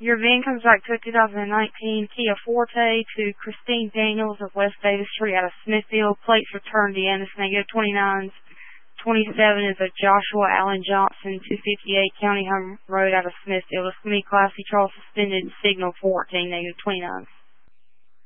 Your VIN comes back to a 2019 Kia Forte to Christine Daniels of West Davis Street out of Smithfield. Plates returned to Ennis negative 29s. 27 is a Joshua Allen Johnson, 258 County Home Road out of Smithfield. It's going to be Class C Charles suspended, signal 14, negative 29.